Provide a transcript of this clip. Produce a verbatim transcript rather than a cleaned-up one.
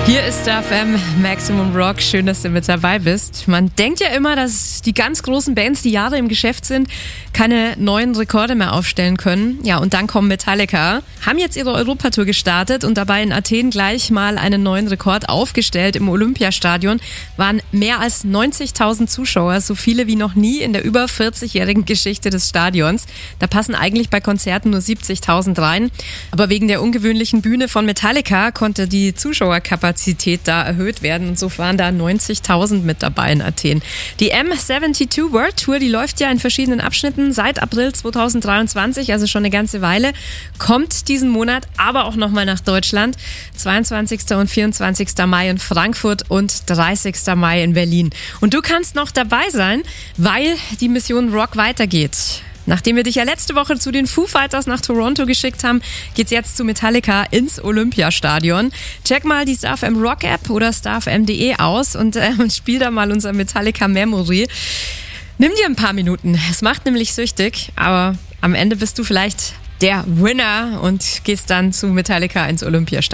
Hier ist der F M Maximum Rock. Schön, dass du mit dabei bist. Man denkt ja immer, dass die ganz großen Bands, die Jahre im Geschäft sind, keine neuen Rekorde mehr aufstellen können. Ja, und dann kommen Metallica, haben jetzt ihre Europatour gestartet und dabei in Athen gleich mal einen neuen Rekord aufgestellt. Im Olympiastadion waren mehr als neunzigtausend Zuschauer, so viele wie noch nie in der über vierzig-jährigen Geschichte des Stadions. Da passen eigentlich bei Konzerten nur siebzigtausend rein. Aber wegen der ungewöhnlichen Bühne von Metallica konnte die Zuschauerkapazität da erhöht werden und so waren da neunzigtausend mit dabei in Athen. Die M zweiundsiebzig World Tour, die läuft ja in verschiedenen Abschnitten seit April zweitausenddreiundzwanzig, also schon eine ganze Weile, kommt diesen Monat aber auch nochmal nach Deutschland. zweiundzwanzigsten und vierundzwanzigsten Mai in Frankfurt und dreißigsten Mai in Berlin. Und du kannst noch dabei sein, weil die Mission Rock weitergeht. Nachdem wir dich ja letzte Woche zu den Foo Fighters nach Toronto geschickt haben, geht's jetzt zu Metallica ins Olympiastadion. Check mal die Star F M Rock App oder star f m punkt d e aus und äh, spiel da mal unser Metallica Memory. Nimm dir ein paar Minuten, es macht nämlich süchtig, aber am Ende bist du vielleicht der Winner und gehst dann zu Metallica ins Olympiastadion.